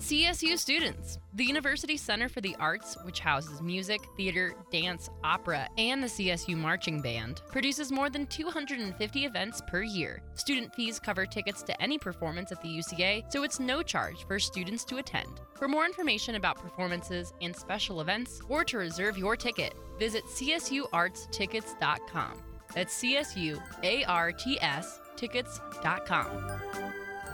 CSU students. The University Center for the Arts, which houses music, theater, dance, opera, and the CSU Marching Band, produces more than 250 events per year. Student fees cover tickets to any performance at the UCA, so it's no charge for students to attend. For more information about performances and special events, or to reserve your ticket, visit csuartstickets.com. That's CSUARTS tickets.com.